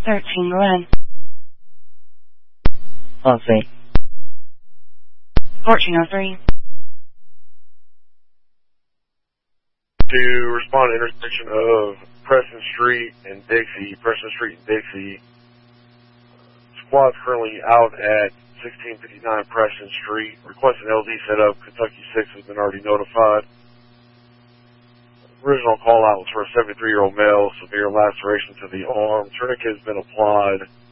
13 On scene. 1403. To respond to intersection of Preston Street and Dixie. Squad's currently out at 1659 Preston Street. Request an LD set up. Kentucky 6 has been already notified. Original call out was for a 73-year-old male, severe laceration to the arm. Tourniquet has been applied.